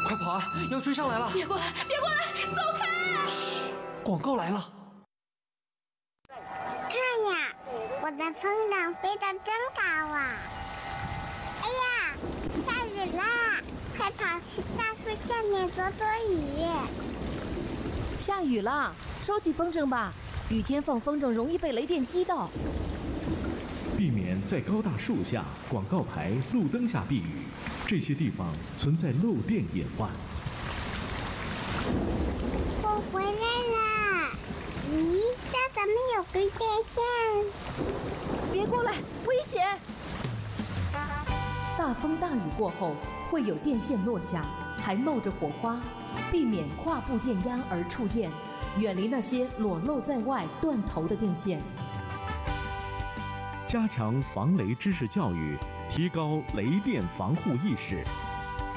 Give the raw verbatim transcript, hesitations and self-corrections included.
快跑啊！要追上来了！ 别过来，别过来，走开！ 嘘，广告来了。 看呀，我的风筝飞得真高啊！哎呀，下雨啦！快跑去大树下面躲躲雨。 下雨了，收起风筝吧。雨天放风筝容易被雷电击到。 避免在高大树下、广告牌、路灯下避雨，这些地方存在漏电隐患。 我回来啦！咦，这怎么有根电线？ 别过来，危险！大风大雨过后会有电线落下，还冒着火花，避免跨步电压而触电，远离那些裸露在外、断头的电线。 加强防雷知识教育，提高雷电防护意识。